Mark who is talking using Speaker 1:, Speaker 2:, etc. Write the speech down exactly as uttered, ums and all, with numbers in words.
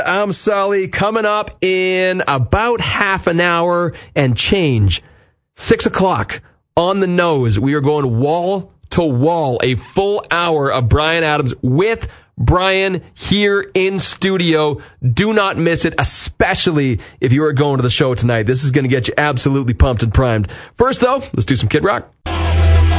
Speaker 1: I'm Sully. Coming up in about half an hour and change. Six o'clock on the nose. We are going wall to wall. A full hour of Bryan Adams with Bryan here in studio. Do not miss it, especially if you are going to the show tonight. This is going to get you absolutely pumped and primed. First, though, let's do some Kid Rock.